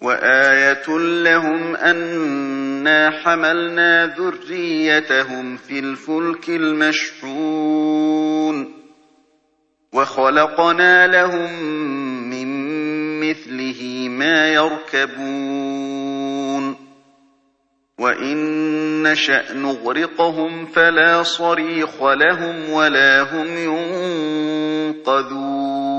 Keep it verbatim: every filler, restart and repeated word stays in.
وآية لهم أنا حملنا ذريتهم في الفلك المشحون وخلقنا لهم من مثله ما يركبون وإن نشأ نغرقهم فلا صريخ لهم ولا هم ينقذون